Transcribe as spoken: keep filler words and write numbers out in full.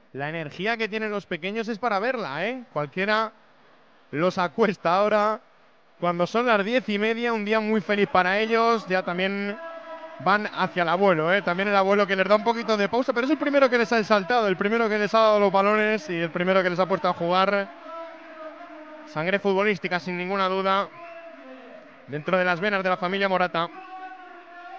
La energía que tienen los pequeños es para verla, ¿eh? Cualquiera los acuesta ahora. Cuando son las diez y media, un día muy feliz para ellos. Ya también van hacia el abuelo, ¿eh? También el abuelo que les da un poquito de pausa, pero es el primero que les ha saltado, el primero que les ha dado los balones y el primero que les ha puesto a jugar. Sangre futbolística, sin ninguna duda, dentro de las venas de la familia Morata.